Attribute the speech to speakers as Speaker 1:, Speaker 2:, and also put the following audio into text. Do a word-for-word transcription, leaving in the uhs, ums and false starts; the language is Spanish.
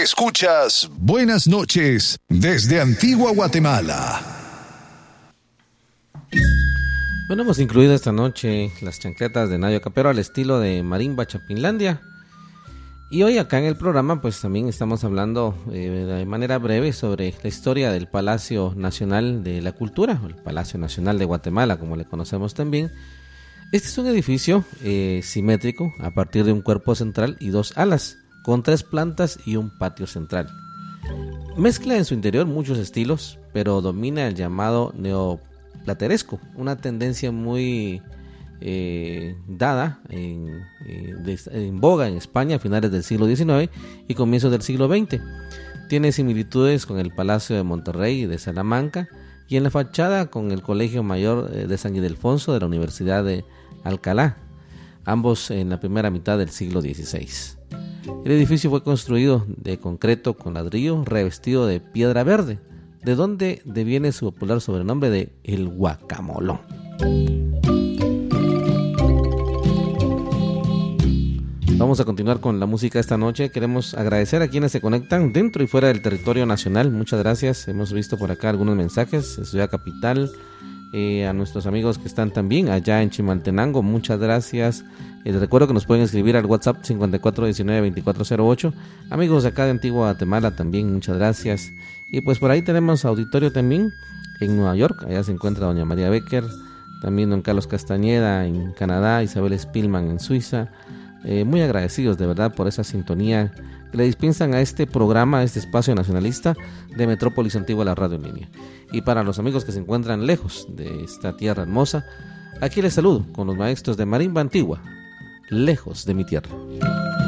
Speaker 1: Escuchas Buenas noches desde Antigua Guatemala.
Speaker 2: Bueno, hemos incluido esta noche las chancletas de Nayo Capero al estilo de Marimba Chapinlandia. Y hoy acá en el programa pues también estamos hablando eh, de manera breve sobre la historia del Palacio Nacional de la Cultura, el Palacio Nacional de Guatemala, como le conocemos también. Este es un edificio eh, simétrico a partir de un cuerpo central y dos alas, con tres plantas y un patio central. Mezcla en su interior muchos estilos, pero domina el llamado neoplateresco, una tendencia muy eh, dada en, eh, de, en boga en España a finales del siglo diecinueve y comienzos del siglo veinte. Tiene similitudes con el Palacio de Monterrey y de Salamanca, y en la fachada con el Colegio Mayor de San Ildefonso de la Universidad de Alcalá, ambos en la primera mitad del siglo dieciséis. El edificio fue construido de concreto con ladrillo revestido de piedra verde, de donde deviene su popular sobrenombre de El Guacamolón. Vamos a continuar con la música esta noche. Queremos agradecer a quienes se conectan dentro y fuera del territorio nacional. Muchas gracias. Hemos visto por acá algunos mensajes en Ciudad Capital, eh, a nuestros amigos que están también allá en Chimaltenango. Muchas gracias. Eh, les recuerdo que nos pueden escribir al WhatsApp cincuenta y cuatro diecinueve veinticuatro cero ocho. Amigos de acá de Antigua Guatemala también, muchas gracias. Y pues por ahí tenemos auditorio también en Nueva York. Allá se encuentra doña María Becker, también don Carlos Castañeda en Canadá, Isabel Spillman en Suiza. Eh, muy agradecidos de verdad por esa sintonía que le dispensan a este programa, a este espacio nacionalista de Metrópolis Antigua, la radio en línea. Y para los amigos que se encuentran lejos de esta tierra hermosa, aquí les saludo con los maestros de Marimba Antigua, lejos de mi tierra.